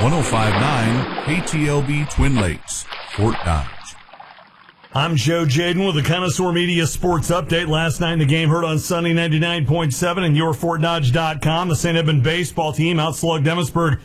105.9 KTLB Twin Lakes, Fort Dodge. I'm Joe Jaden with the Connoisseur Media Sports Update. Last night in the game heard on Sunday 99.7 and yourfortdodge.com. The St. Edmund baseball team outslugged Emmetsburg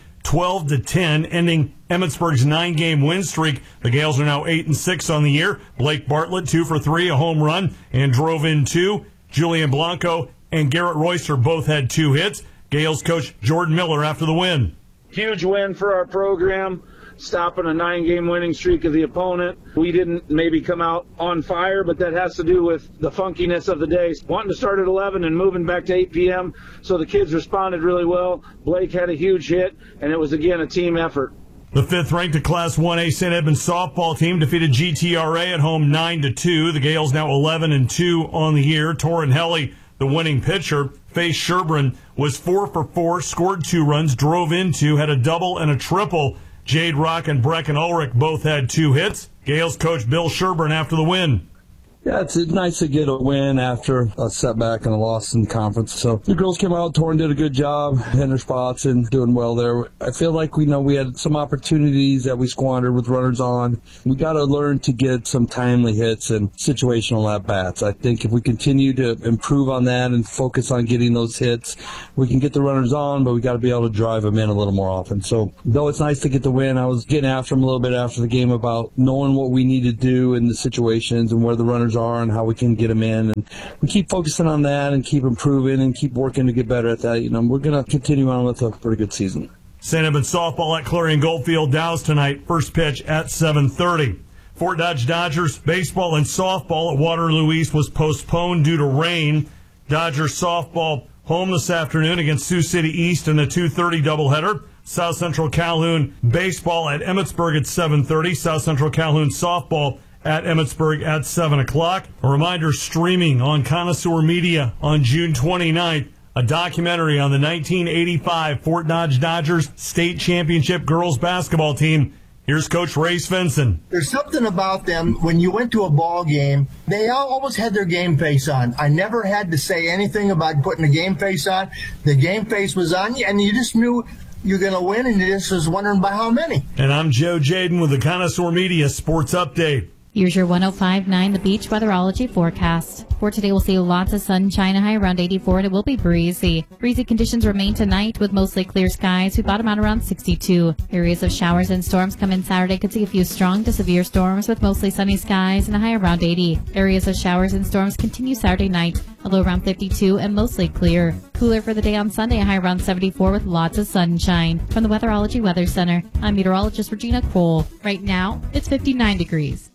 12-10, ending Emmetsburg's 9-game win streak. The Gales are now 8-6 on the year. Blake Bartlett 2 for 3, a home run, and drove in 2. Julian Blanco and Garrett Royster both had 2 hits. Gales coach Jordan Miller after the win. Huge win for our program, stopping a 9-game winning streak of the opponent. We didn't maybe come out on fire, but that has to do with the funkiness of the day. Wanting to start at 11 and moving back to 8 p.m., so the kids responded really well. Blake had a huge hit, and it was, again, a team effort. The 5th-ranked Class 1A St. Edmunds softball team defeated GTRA at home 9-2. The Gales now 11-2 on the year. Torrin Helly, the winning pitcher. Faye Sherburne was 4 for 4, scored 2 runs, drove in 2, had a double and a triple. Jade Rock and Brecken Ulrich both had 2 hits. Gales coach Bill Sherburne after the win. Yeah, it's nice to get a win after a setback and a loss in conference. So the girls came out, Torrin did a good job, hitting their spots and doing well there. I feel like we had some opportunities that we squandered with runners on. We got to learn to get some timely hits and situational at-bats. I think if we continue to improve on that and focus on getting those hits, we can get the runners on, but we got to be able to drive them in a little more often. So though it's nice to get the win, I was getting after them a little bit after the game about knowing what we need to do in the situations and where the runners are and how we can get them in. And we keep focusing on that and keep improving and keep working to get better at that. We're going to continue on with a pretty good season. St. Edmunds softball at Clarion Goldfield Dows tonight. First pitch at 7:30. Fort Dodge Dodgers baseball and softball at Waterloo East was postponed due to rain. Dodgers softball home this afternoon against Sioux City East in a 2:30 doubleheader. South Central Calhoun baseball at Emmetsburg at 7:30. South Central Calhoun softball at Emmetsburg at 7 o'clock. A reminder, streaming on Connoisseur Media on June 29th, a documentary on the 1985 Fort Dodge Dodgers State Championship girls basketball team. Here's Coach Ray Svensson. There's something about them, when you went to a ball game, they always had their game face on. I never had to say anything about putting a game face on. The game face was on, and you just knew you're going to win, and you just was wondering by how many. And I'm Joe Jaden with the Connoisseur Media Sports Update. Here's your 105.9 The Beach weatherology forecast. For today, we'll see lots of sunshine, a high around 84, and it will be breezy. Breezy conditions remain tonight with mostly clear skies. We bottom out around 62. Areas of showers and storms come in Saturday. Could see a few strong to severe storms with mostly sunny skies and a high around 80. Areas of showers and storms continue Saturday night, a low around 52 and mostly clear. Cooler for the day on Sunday, a high around 74 with lots of sunshine. From the Weatherology Weather Center, I'm meteorologist Regina Cole. Right now, it's 59 degrees.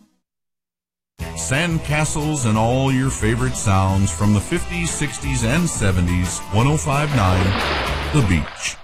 Sandcastles and all your favorite sounds from the 50s, 60s, and 70s. 105.9 The Beach.